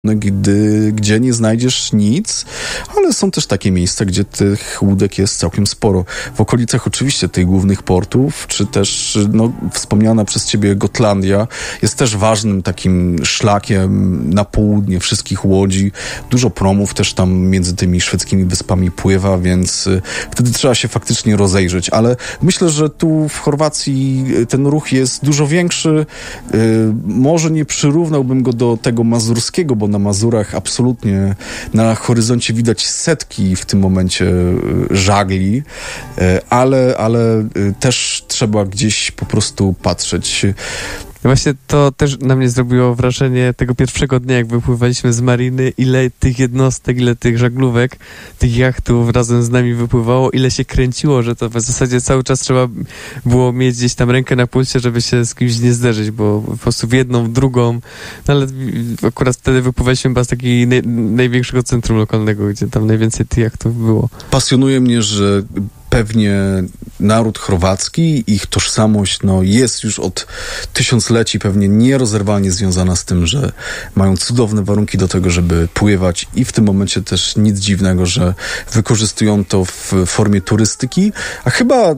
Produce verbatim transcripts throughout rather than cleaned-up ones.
Gdy, gdzie nie znajdziesz nic, ale są też takie miejsca, gdzie tych łódek jest całkiem sporo. W okolicach oczywiście tych głównych portów, czy też no, wspomniana przez ciebie Gotlandia jest też ważnym takim szlakiem na południe wszystkich łodzi. Dużo promów też tam między tymi szwedzkimi wyspami pływa, więc y, wtedy trzeba się faktycznie rozejrzeć, ale myślę, że tu w Chorwacji ten ruch jest dużo większy. Y, może nie przyrównałbym go do tego mazurskiego, bo na Mazurach absolutnie na horyzoncie widać setki w tym momencie żagli, ale, ale też trzeba gdzieś po prostu patrzeć. Właśnie to też na mnie zrobiło wrażenie tego pierwszego dnia, jak wypływaliśmy z mariny, ile tych jednostek, ile tych żaglówek, tych jachtów razem z nami wypływało, ile się kręciło, że to w zasadzie cały czas trzeba było mieć gdzieś tam rękę na pulsie, żeby się z kimś nie zderzyć, bo po prostu w jedną, w drugą, no ale akurat wtedy wypływaliśmy chyba z takiego naj, największego centrum lokalnego, gdzie tam najwięcej tych jachtów było. Pasjonuje mnie, że pewnie naród chorwacki, ich tożsamość no, jest już od tysiącleci pewnie nierozerwalnie związana z tym, że mają cudowne warunki do tego, żeby pływać i w tym momencie też nic dziwnego, że wykorzystują to w formie turystyki, a chyba y,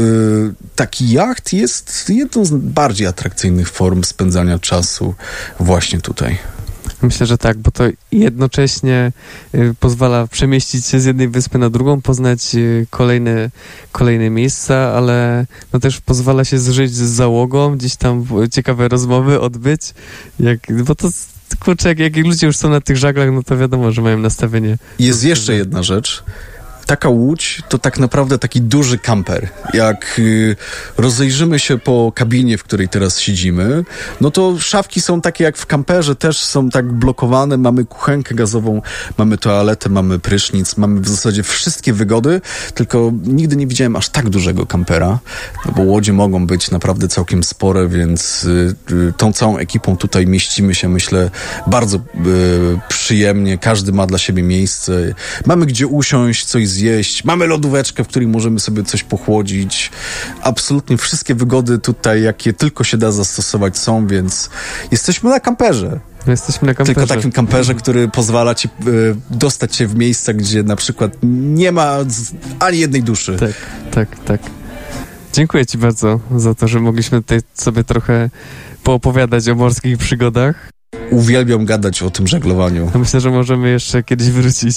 taki jacht jest jedną z bardziej atrakcyjnych form spędzania czasu właśnie tutaj. Myślę, że tak, bo to jednocześnie y, pozwala przemieścić się z jednej wyspy na drugą, poznać y, kolejne, kolejne miejsca, ale no też pozwala się zżyć z załogą, gdzieś tam ciekawe rozmowy odbyć, jak, bo to kurczę, jak, jak ludzie już są na tych żaglach, no to wiadomo, że mają nastawienie. Jest jeszcze jedna rzecz. Taka łódź to tak naprawdę taki duży kamper. Jak y, rozejrzymy się po kabinie, w której teraz siedzimy, no to szafki są takie jak w kamperze, też są tak blokowane. Mamy kuchenkę gazową, mamy toaletę, mamy prysznic, mamy w zasadzie wszystkie wygody, tylko nigdy nie widziałem aż tak dużego kampera, no bo łodzie mogą być naprawdę całkiem spore, więc y, y, tą całą ekipą tutaj mieścimy się, myślę, bardzo y, przyjemnie. Każdy ma dla siebie miejsce. Mamy gdzie usiąść, coś zjeść. Mamy lodóweczkę, w której możemy sobie coś pochłodzić. Absolutnie wszystkie wygody tutaj, jakie tylko się da zastosować, są, więc jesteśmy na kamperze. My jesteśmy na kamperze. Tylko takim kamperze, który pozwala ci y, dostać się w miejsca, gdzie na przykład nie ma z, ani jednej duszy. Tak, tak, tak. Dziękuję ci bardzo za to, że mogliśmy tutaj sobie trochę poopowiadać o morskich przygodach. Uwielbiam gadać o tym żeglowaniu. Myślę, że możemy jeszcze kiedyś wrócić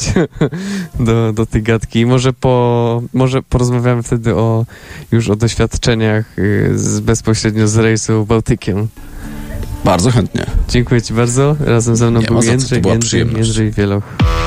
do, do tej gadki. Może, po, może porozmawiamy wtedy o, już o doświadczeniach z, bezpośrednio z rejsu Bałtykiem. Bardzo chętnie. Dziękuję ci bardzo. Razem ze mną Nie był ma za co, Jędrzej, to była Jędrzej, przyjemność. Jędrzej Wieloch.